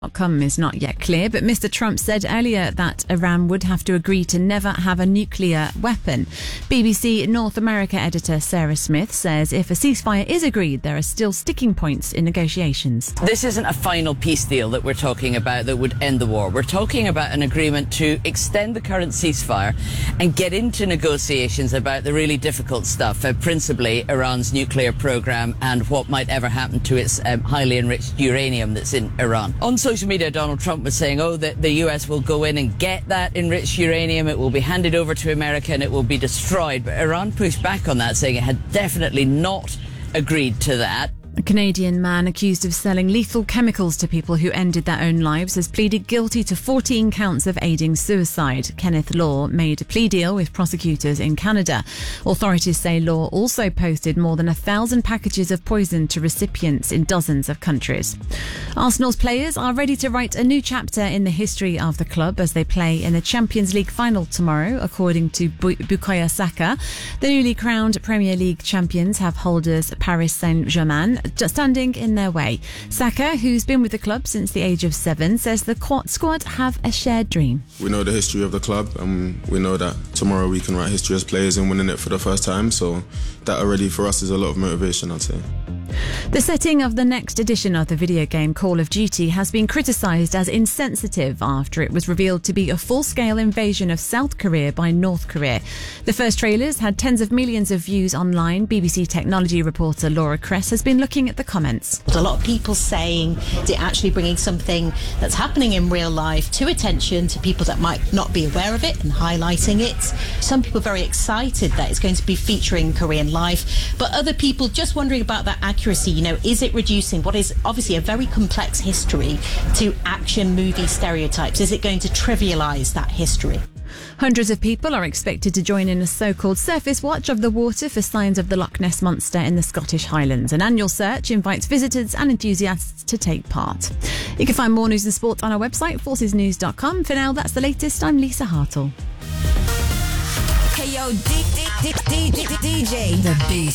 Outcome is not yet clear, but Mr. Trump said earlier that Iran would have to agree to never have a nuclear weapon. BBC North America editor Sarah Smith says if a ceasefire is agreed, there are still sticking points in negotiations. This isn't a final peace deal that we're talking about that would end the war. We're talking about an agreement to extend the current ceasefire and get into negotiations about the really difficult stuff, principally Iran's nuclear program and what might ever happen to its highly enriched uranium that's in Iran. On social media, Donald Trump was saying, that the US will go in and get that enriched uranium, it will be handed over to America and it will be destroyed. But Iran pushed back on that, saying it had definitely not agreed to that. A Canadian man accused of selling lethal chemicals to people who ended their own lives has pleaded guilty to 14 counts of aiding suicide. Kenneth Law made a plea deal with prosecutors in Canada. Authorities say Law also posted more than 1,000 packages of poison to recipients in dozens of countries. Arsenal's players are ready to write a new chapter in the history of the club as they play in the Champions League final tomorrow, according to Bukayo Saka. The newly crowned Premier League champions have holders Paris Saint-Germain just standing in their way. Saka, who's been with the club since the age of 7, says the squad have a shared dream. We know the history of the club and we know that tomorrow we can write history as players in winning it for the first time, so that already for us is a lot of motivation, I'd say. The setting of the next edition of the video game Call of Duty has been criticised as insensitive after it was revealed to be a full-scale invasion of South Korea by North Korea. The first trailers had tens of millions of views online. BBC technology reporter Laura Kress has been looking at the comments. A lot of people saying it's actually bringing something that's happening in real life to attention to people that might not be aware of it and highlighting it. Some people are very excited that it's going to be featuring Korean life, but other people just wondering about that accuracy. Is it reducing what is obviously a very complex history to action movie stereotypes? Is it going to trivialise that history? Hundreds of people are expected to join in a so-called surface watch of the water for signs of the Loch Ness Monster in the Scottish Highlands. An annual search invites visitors and enthusiasts to take part. You can find more news and sport on our website, forcesnews.com. For now, that's the latest. I'm Lisa Hartle. Hey yo, DJ The Beast.